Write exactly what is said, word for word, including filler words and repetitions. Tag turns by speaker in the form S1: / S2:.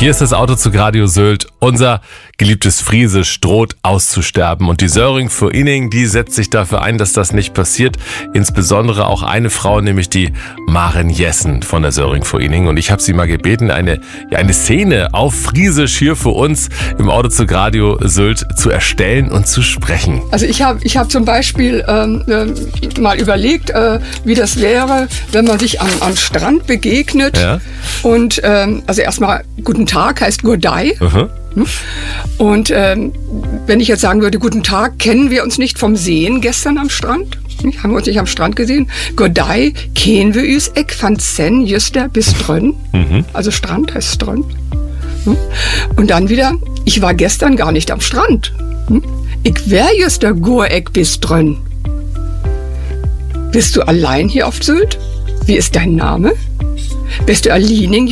S1: Hier ist das Auto zu Radio Sylt. Unser geliebtes Friesisch droht auszusterben. Und die Söring vor Inning, die setzt sich dafür ein, dass das nicht passiert. Insbesondere auch eine Frau, nämlich die Maren Jessen von der Söring vor Inning. Und ich habe sie mal gebeten, eine, ja, eine Szene auf Friesisch hier für uns im Auto zu Radio Sylt zu erstellen und zu sprechen.
S2: Also ich habe ich hab zum Beispiel ähm, äh, mal überlegt, äh, wie das wäre, wenn man sich am, am Strand begegnet.
S1: Ja.
S2: Und ähm, also erstmal Guten Tag heißt Gurdai.
S1: Mhm.
S2: Und ähm, wenn ich jetzt sagen würde, Guten Tag, kennen wir uns nicht vom Sehen gestern am Strand? Haben wir uns nicht am Strand gesehen? Gurdai, kennen wir uns ek van sen juster bis drön.
S1: Mhm.
S2: Also Strand heißt Strön. Und dann wieder, ich war gestern gar nicht am Strand. Ich wär juster gur ek bis drön. Bist du allein hier auf Sylt? Wie ist dein Name? Bist du Alining